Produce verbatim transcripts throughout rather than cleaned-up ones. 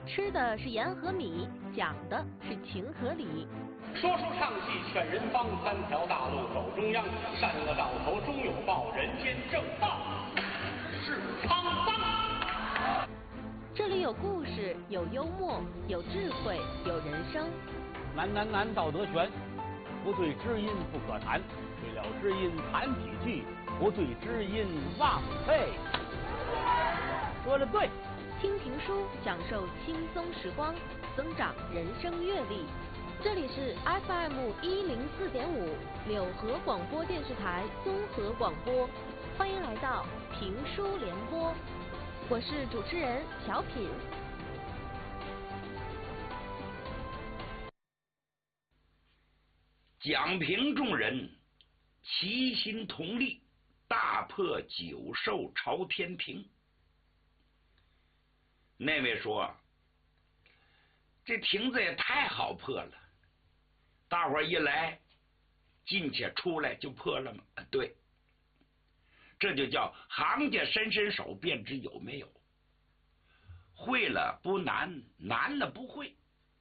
吃的是盐和米，讲的是情和理。 说书唱戏劝人方，三条大路走中央，善恶到头终有报，人间正道是沧桑。 这里有故事，有幽默，有智慧，有人生。 难难难，道德悬，不对知音不可谈，对了知音谈几句，不对知音忘废。说的对。 听评书，享受轻松时光，增长人生阅历。这里是 F M 一零四点五柳河广播电视台综合广播，欢迎来到评书联播，我是主持人小品。 蒋平众人齐心同力，大破九兽朝天庭。那位说，这亭子也太好破了，大伙儿一来进去出来就破了吗？对，这就叫行家伸伸手便知有没有，会了不难，难了不会。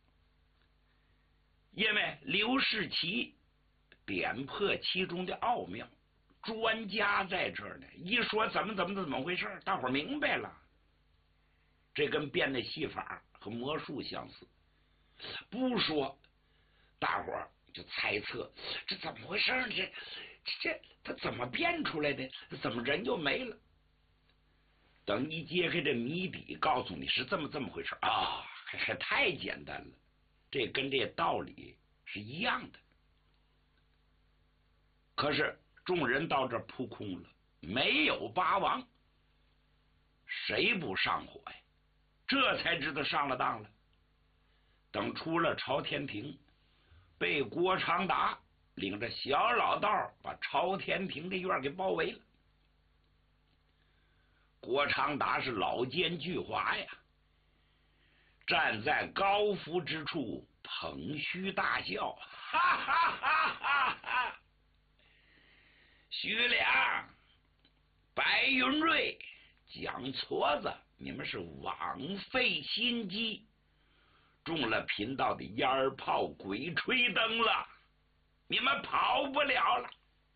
因为刘世奇点破其中的奥妙，专家在这儿呢，一说怎么怎么怎么回事，大伙儿明白了。这跟变的戏法和魔术相似，不说大伙儿就猜测这怎么回事，这这他怎么变出来的，怎么人就没了。等一揭开这谜底，告诉你是这么这么回事啊，还还太简单了。这跟这道理是一样的。可是众人到这扑空了，没有八王，谁不上火呀？这才知道上了当了。等出了朝天庭，被郭长达领着小老道把朝天庭的院给包围了。郭长达是老奸巨猾呀，站在高伏之处捧须大笑，哈哈哈哈哈！徐良、白云瑞、蒋矬子，你们是枉费心机，中了贫道的烟炮鬼吹灯了，你们跑不了了。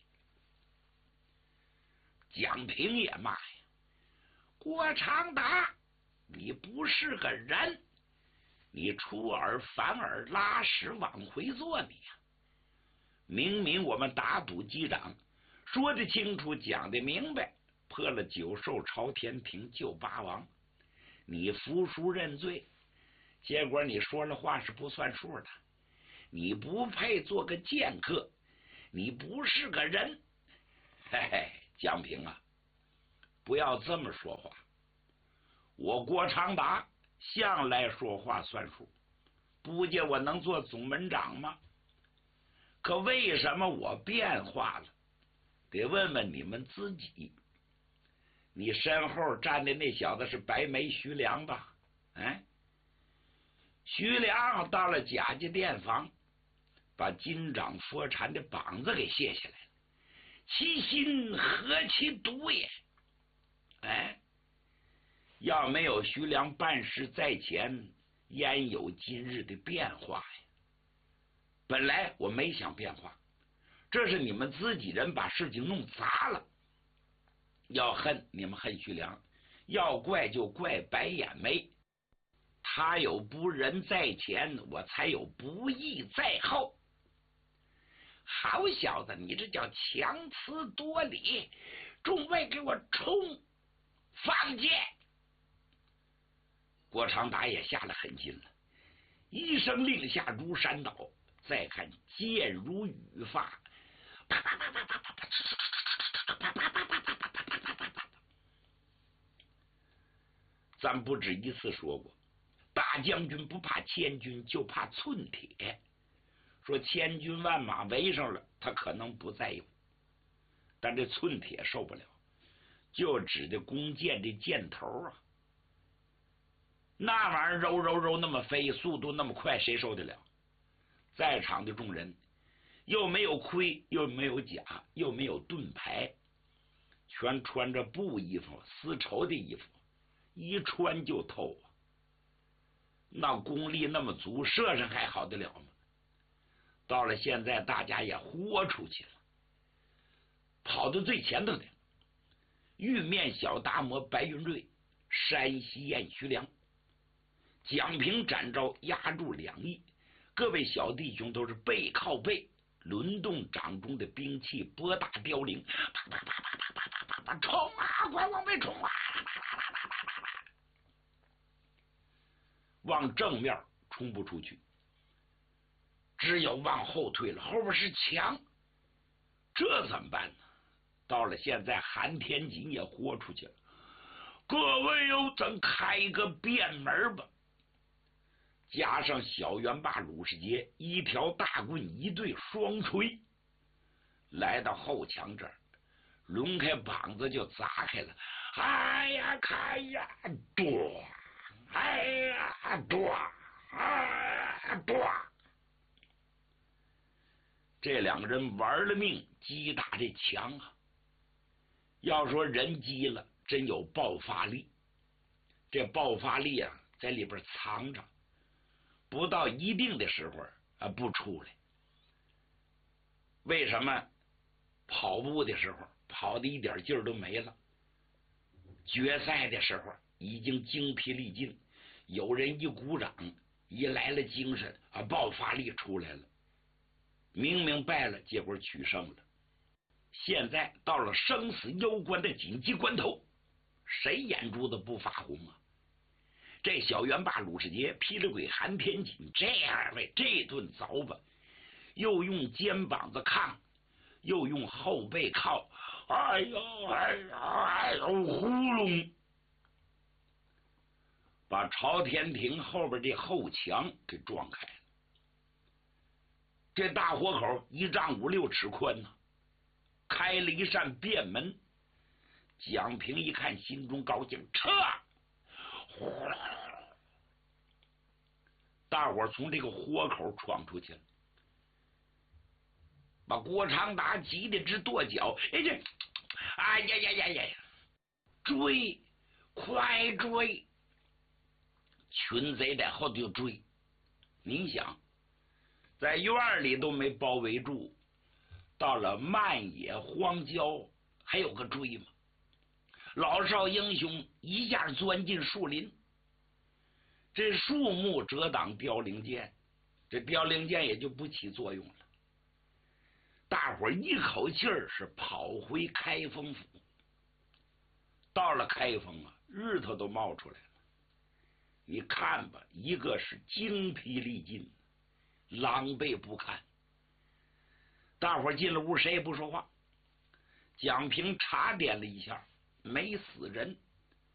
蒋平也骂呀，郭长达，你不是个人，你出尔反尔，拉屎往回坐你呀！明明我们打赌击掌，说得清楚，讲得明白，破了九兽朝天庭救八王，你服输认罪，结果你说了话是不算数的，你不配做个剑客，你不是个人。嘿嘿，蒋平啊，不要这么说话，我郭长达向来说话算数，不见我能做总门长吗？可为什么我变化了？得问问你们自己。你身后站的那小子是白眉徐良吧？哎，徐良到了贾家店房，把金掌佛禅的膀子给卸下来了，其心何其毒也！哎，要没有徐良办事在前，焉有今日的变化呀？本来我没想变化，这是你们自己人把事情弄砸了。要恨你们恨徐良，要怪就怪白眼眉，他有不仁在前，我才有不义在后。好小子，你这叫强词夺理！众位给我冲！放箭！郭长达也下了狠劲了，一声令下如山倒，再看箭如雨发，啪啪啪啪啪啪啪啪啪啪啪啪啪。咱不止一次说过，大将军不怕千军，就怕寸铁。说千军万马围上了，他可能不在乎，但这寸铁受不了，就指着弓箭的箭头啊，那玩意儿揉揉揉那么飞，速度那么快，谁受得了？在场的众人又没有盔，又没有甲，又没有盾牌，全穿着布衣服、丝绸的衣服，一穿就透啊。 那功力那么足，射上还好得了吗？到了现在，大家也豁出去了，跑到最前头的玉面小达摩白云瑞、山西燕徐良、蒋平展昭压住两翼，各位小弟兄都是背靠背轮动掌中的兵器，拨打凋零，啪啪啪啪啪啪啪啪啪，冲啊！快往北冲啊！往正面冲不出去，只有往后退了，后边是墙，这怎么办呢？到了现在，韩天锦也豁出去了。各位哟，咱开个便门吧。加上小元霸鲁世杰一条大棍，一对双锤，来到后墙这儿，抡开膀子就砸开了。哎呀，开呀，多！哎呀，多！哎呀，多！这两个人玩了命击打这墙啊！要说人击了，真有爆发力。这爆发力啊，在里边藏着，不到一定的时候啊不出来。为什么？跑步的时候跑的一点劲儿都没了，决赛的时候已经精疲力尽，有人一鼓掌，一来了精神啊，爆发力出来了。明明败了，结果取胜了。现在到了生死攸关的紧急关头，谁眼珠子不发红啊？这小元霸鲁世杰、霹雳鬼韩天锦这二位这顿凿吧，又用肩膀子抗，又用后背靠，哎呦哎呦哎呦，呼隆，把朝天亭后边这后墙给撞开了。这大豁口一丈五六尺宽呢、啊，开了一扇便门。蒋平一看，心中高兴，撤！呼啦，大伙从这个豁口闯出去了，把郭长达急得直跺脚。哎这，哎呀呀呀呀呀！追，快追！群贼在后头就追。您想，在院里都没包围住，到了漫野荒郊还有个追吗？老少英雄一下钻进树林，这树木遮挡凋零箭，这凋零箭也就不起作用了。大伙一口气儿是跑回开封府。到了开封啊，日头都冒出来了。你看吧，一个是精疲力尽，狼狈不堪。大伙进了屋，谁也不说话。蒋平查点了一下，没死人，